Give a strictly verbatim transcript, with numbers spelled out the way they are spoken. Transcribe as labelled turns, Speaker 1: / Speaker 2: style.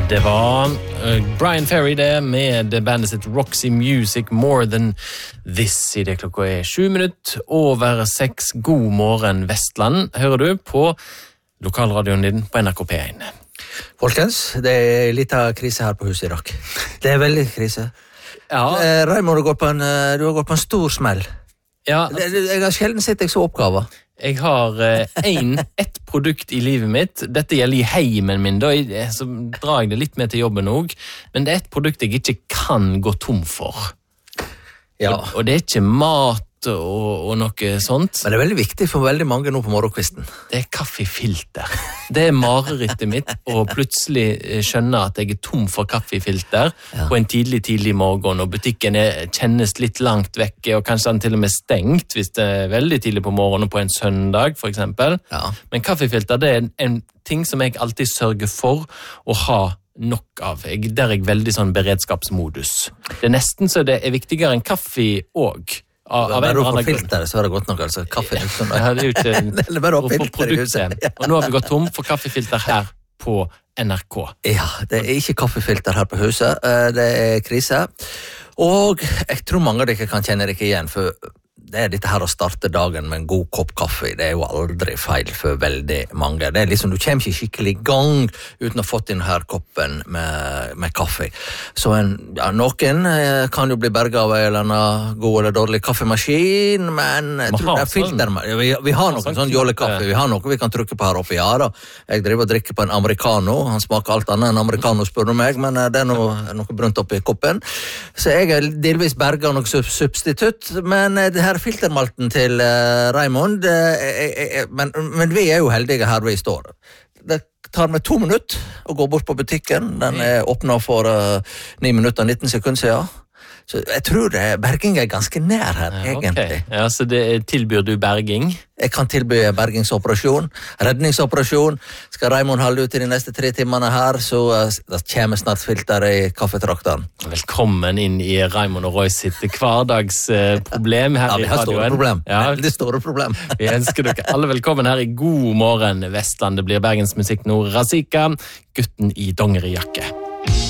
Speaker 1: Det var Brian Ferry det med bandet sitt Roxy Music More Than This. I det klokka er sju minutt over seks. God morgen Vestland, hører du på lokalradioen din på N R K P one.
Speaker 2: Folkens, det er litt av krise her på huset i dag. Det er veldig krise.
Speaker 1: Ja.
Speaker 2: Eh, Raimond, du har gått på en, du har gått på en stor smell.
Speaker 1: Ja.
Speaker 2: Jeg har sjelden sett deg så oppgaver.
Speaker 1: Jeg har en, ett produkt i livet mitt. Dette gjelder i heimen min, da så drar jeg det litt med til jobben også. Men det er et produkt jeg ikke kan gå tom for.
Speaker 2: Ja.
Speaker 1: Og, og det er ikke mat og, og noe sånt.
Speaker 2: Men det er veldig viktig for veldig mange nå på morgenkvisten.
Speaker 1: Det er kaffefilter. Det er marerittet mitt å plutselig skjønne at jeg er tom for kaffefilter ja. På en tidlig, tidlig morgen, og butikken er, kjennes litt langt vekke, og kanskje den til og med stengt hvis det er veldig tidlig på morgenen på en søndag, for eksempel. Ja. Men kaffefilter, det er en, en ting som jeg alltid sørger for å ha nok av. Jeg, der er jeg veldig sånn beredskapsmodus. Det er nesten så det er viktigere enn kaffe og Av, av
Speaker 2: bare å få filter, så er det godt nok, altså. Kaffe, liksom.
Speaker 1: Ja, det er jo ikke
Speaker 2: Eller bare å filter i huset.
Speaker 1: Ja. Og nå har vi gått tom for kaffefilter her på N R K.
Speaker 2: Ja, det er ikke kaffefilter her på huset. Det er krise. Og jeg tror mange av dere kan kjenne dere igjen, for det er dette her å starte dagen med en god kopp kaffe. Det er jo aldri feil for veldig mange. Det er liksom, du kommer ikke skikkelig i gang uten å ha fått inn her koppen med, med kaffe. Så en, ja, noen kan jo bli berget av en eller annen god eller dårlig kaffemaskin, men jeg tror det er filter. Vi, vi har noen sånn jollekaffe, vi har noe vi kan trykke på her oppe i Jara. Jeg driver og drikker på en americano, han smaker alt annet enn americano, spør du meg, men det er noe, noe brunt oppi koppen. Så jeg er delvis berget av noe substitutt, men det her filtermalten til uh, Raimond, uh, uh, uh, men, men vi er jo heldige her vi står. Det tar meg to minutter å gå bort på butikken. Den er åpnet for uh, ni minutter og nitten sekunder siden. Så jeg tror det, berging er ganske nær her, ja, egentlig.
Speaker 1: Okay. Ja, så det tilbyr du berging? Jeg
Speaker 2: kan tilby bergingsoperasjon, redningsoperasjon. Skal Raimond holde ut i de neste tre timene her, så uh, det kommer snart filter i kaffetrakteren.
Speaker 1: Velkommen inn i Raimond og Roy sitt hverdagsproblem her
Speaker 2: ja,
Speaker 1: i radioen.
Speaker 2: Ja, vi har store problem.
Speaker 1: Ja.
Speaker 2: Veldig store problem.
Speaker 1: Vi ønsker dere alle velkommen her i God morgen Vestland. Det blir Bergens musikk nå. Razika, gutten i dongerijakke.